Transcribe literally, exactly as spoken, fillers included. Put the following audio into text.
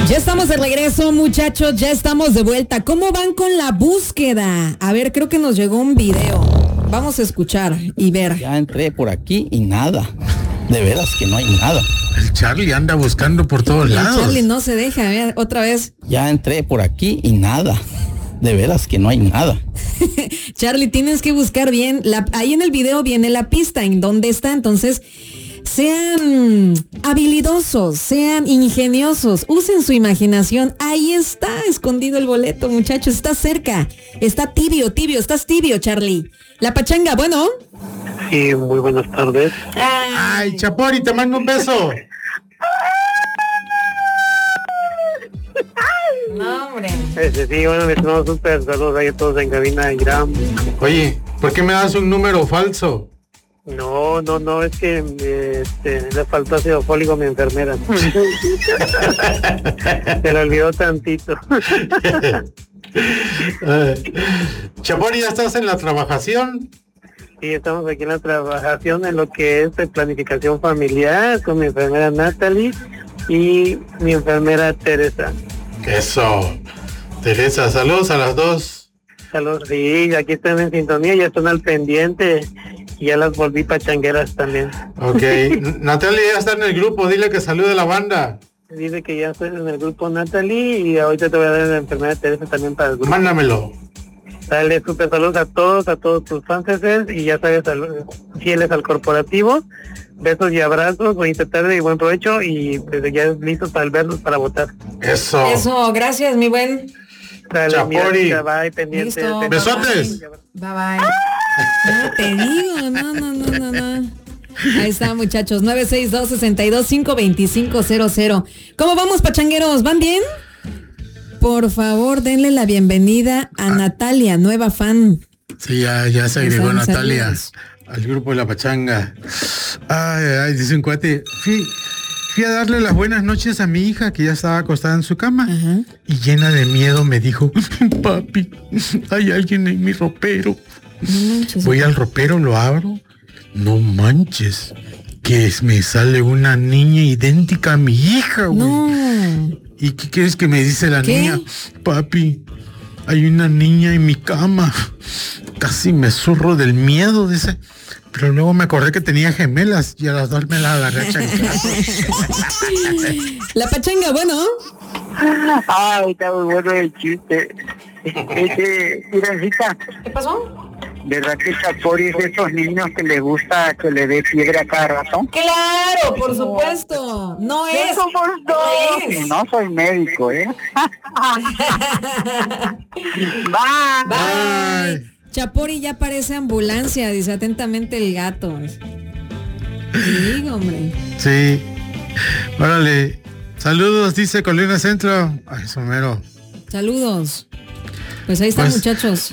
Ya estamos de regreso, muchachos, ya estamos de vuelta. ¿Cómo van con la búsqueda? A ver, creo que nos llegó un video. Vamos a escuchar y ver. Ya entré por aquí y nada. De veras que no hay nada. El Charlie anda buscando por todos El lados. Charlie no se deja, ver, otra vez. Ya entré por aquí y nada. De veras que no hay nada. Charlie, tienes que buscar bien. La, ahí en el video viene la pista en dónde está, entonces sean habilidosos, sean ingeniosos, usen su imaginación. Ahí está escondido el boleto, muchachos, está cerca, está tibio, tibio, estás tibio, Charlie. La pachanga, bueno. Sí, muy buenas tardes. Ay, Chapori, te mando un beso. No, hombre. Este, sí, bueno, mis hermanos, súper saludos ahí a todos en cabina, Irán. Oye, ¿por qué me das un número falso? No, no, no, es que eh, este, le faltó ácido fólico a mi enfermera. Se lo olvidó tantito. eh, Chapori, ¿ya estás en la trabajación? Sí, estamos aquí en la trabajación en lo que es de planificación familiar con mi enfermera Natalie y mi enfermera Teresa. Eso. Teresa, saludos a las dos. Saludos, sí, aquí están en sintonía, ya están al pendiente y ya las volví pachangueras también. Ok. Natalia ya está en el grupo, dile que salude a la banda. Dice que ya estoy en el grupo Natalie y ahorita te voy a dar la enfermera Teresa también para el grupo. Mándamelo. Dale, súper saludos a todos, a todos tus fans y ya sabes, al, fieles al corporativo. Besos y abrazos, bonita tarde y buen provecho y pues ya listos para el vernos para votar. Eso. Eso, gracias, mi buen. Dale, Chapori. mira, bye, pendiente. Listo, pendiente. Besotes. Bye bye. No te digo, no, no, no, no, no. Ahí está, muchachos, nueve seis dos, seis dos cinco, dos cinco cero cero. ¿Cómo vamos, pachangueros? ¿Van bien? Por favor, denle la bienvenida a Natalia, nueva fan. Sí, ya, ya se agregó Saludos. Natalia al grupo de la pachanga. Ay, ay, dice un cuate. Fui, fui a darle las buenas noches a mi hija que ya estaba acostada en su cama. Ajá. Y llena de miedo me dijo, papi, hay alguien en mi ropero. No manches. Voy al ropero, lo abro. No manches, que es- me sale una niña idéntica a mi hija, güey. No. ¿Y qué quieres que me dice la ¿Qué? niña? Papi, hay una niña en mi cama. Casi me zurro del miedo, dice. Pero luego me acordé que tenía gemelas y a las dos me las agarré a chanclazos. La pachanga, bueno. Ay, está muy bueno el chiste. Este, Irancita, ¿Qué pasó? ¿verdad que Chapori es de esos niños que le gusta que le dé fiebre a cada rato? Claro, por supuesto. No es. Eso por No dos. es. No soy médico, ¿eh? Bye. Bye. Chapori ya parece ambulancia, dice atentamente el gato. Sí, hombre. Sí. Órale. Saludos, dice Colina Centro. Ay, somero. Saludos. Pues ahí están, Pues- muchachos.